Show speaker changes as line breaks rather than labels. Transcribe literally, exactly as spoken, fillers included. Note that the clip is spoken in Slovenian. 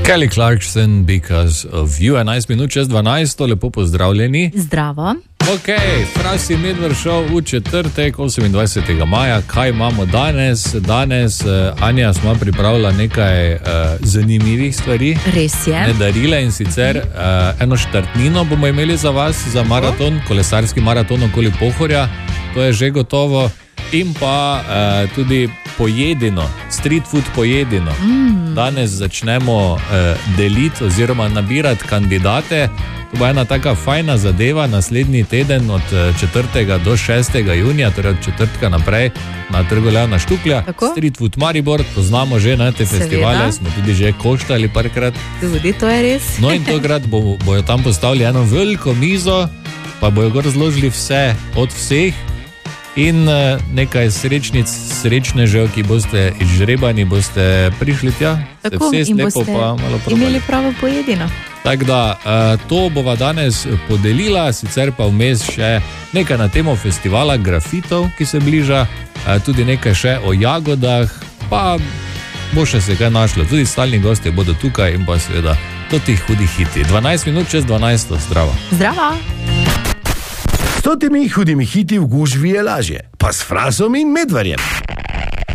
Kelly Clarkson, Because of You, enajst minut čez dvanajst, lepo pozdravljeni.
Zdravo.
Ok, Frasi Medved Show v četrtek, osemindvajsetega maja. Kaj imamo danes? Danes, uh, Anja, smo pripravila nekaj uh, zanimivih stvari.
Res je.
Ne darile in sicer uh, eno štartnino bomo imeli za vas, za maraton, kolesarski maraton okoli Pohorja. To je že gotovo. In pa uh, tudi pojedino, street food pojedino. Mm. Danes začnemo uh, deliti oziroma nabirati kandidate. To bo ena taka fajna zadeva naslednji teden od četrtega do šestega junija, torej od četrtka naprej na Trgu Leona Štuklja.
Tako?
Street food Maribor, poznamo že na te
Seveda.
festivale, smo tudi že koštali parkrat.
Tudi to je res.
No in tokrat bo, bojo tam postavili eno veliko mizo, pa bojo gor zložili vse od vseh. In nekaj srečnic, srečnežev, ki boste izžrebani, boste prišli tja,
Tako,
se vsest
in
lepo
boste
pa malo probali.
imeli pravo pojedino.
Tako da, to bova danes podelila, sicer pa vmes še nekaj na temo festivala grafitov, ki se bliža, tudi nekaj še o jagodah, pa bo še se kaj našlo. Tudi stalni gostje bodo tukaj in pa seveda to tih hudih hiti. dvanajst minut čez dvanajst, zdravo.
Zdravo.
S totimi hudimi hiti v gužvi je lažje, pa s Frasom in Medvarjem.